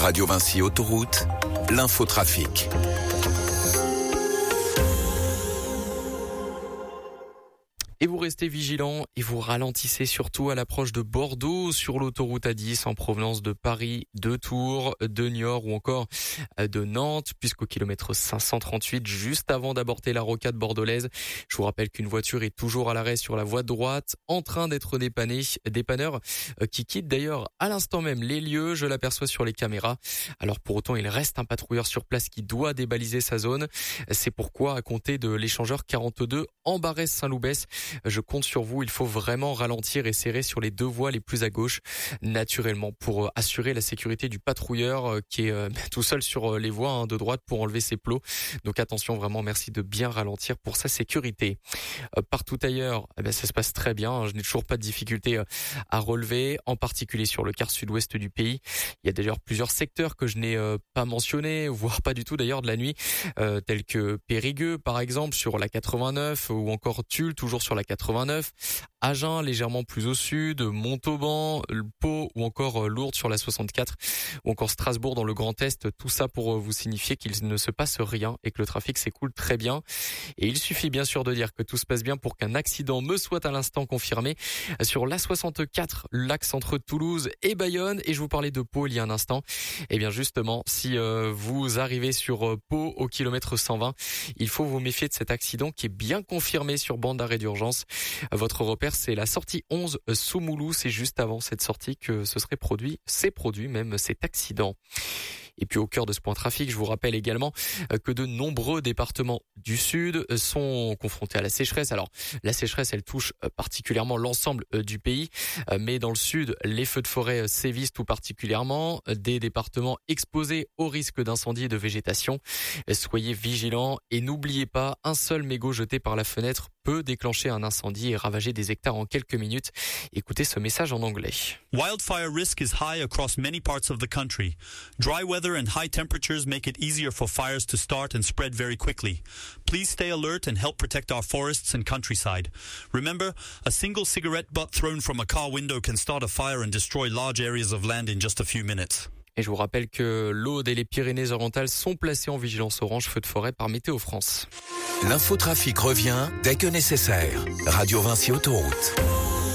Radio Vinci Autoroute, l'infotrafic. Et vous restez vigilants et vous ralentissez surtout à l'approche de Bordeaux sur l'autoroute A10 en provenance de Paris, de Tours, de Niort ou encore de Nantes, puisqu'au kilomètre 538, juste avant d'aborder la rocade bordelaise, je vous rappelle qu'une voiture est toujours à l'arrêt sur la voie de droite, en train d'être dépannée. Dépanneur qui quitte d'ailleurs à l'instant même les lieux, je l'aperçois sur les caméras. Alors pour autant, il reste un patrouilleur sur place qui doit débaliser sa zone. C'est pourquoi, à compter de l'échangeur 42 en Barès-Saint-Loubès, je compte sur vous, il faut vraiment ralentir et serrer sur les deux voies les plus à gauche, naturellement, pour assurer la sécurité du patrouilleur qui est tout seul sur les voies de droite pour enlever ses plots. Donc attention, vraiment, merci de bien ralentir pour sa sécurité. Partout ailleurs, ça se passe très bien, je n'ai toujours pas de difficulté à relever, en particulier sur le quart sud-ouest du pays. Il y a d'ailleurs plusieurs secteurs que je n'ai pas mentionnés, voire pas du tout d'ailleurs de la nuit, tels que Périgueux par exemple, sur la 89, ou encore Tulle, toujours sur la 89, Agen légèrement plus au sud, Montauban, Pau ou encore Lourdes sur la 64, ou encore Strasbourg dans le Grand Est, tout ça pour vous signifier qu'il ne se passe rien et que le trafic s'écoule très bien. Et il suffit bien sûr de dire que tout se passe bien pour qu'un accident me soit à l'instant confirmé sur la 64, l'axe entre Toulouse et Bayonne, et je vous parlais de Pau il y a un instant. Et bien justement, si vous arrivez sur Pau au kilomètre 120, il faut vous méfier de cet accident qui est bien confirmé sur bande d'arrêt d'urgence. Votre repère, c'est la sortie 11 Soumoulou. C'est juste avant cette sortie que s'est produit même cet accident. Et puis au cœur de ce point trafic, je vous rappelle également que de nombreux départements du sud sont confrontés à la sécheresse. Alors la sécheresse, elle touche particulièrement l'ensemble du pays, mais dans le sud, les feux de forêt sévissent tout particulièrement, des départements exposés au risque d'incendie et de végétation. Soyez vigilants et n'oubliez pas, un seul mégot jeté par la fenêtre peut déclencher un incendie et ravager des hectares en quelques minutes. Écoutez ce message en anglais. Wildfire risk is high across many parts of the country. Dry weather and high temperatures make it easier for fires to start and spread very quickly. Please stay alert and help protect our forests and countryside. Remember, a single cigarette butt thrown from a car window can start a fire and destroy large areas of land in just a few minutes. Et je vous rappelle que l'Aude et les Pyrénées-Orientales sont placées en vigilance orange feu de forêt par Météo France. L'infotrafic revient dès que nécessaire. Radio Vinci Autoroute.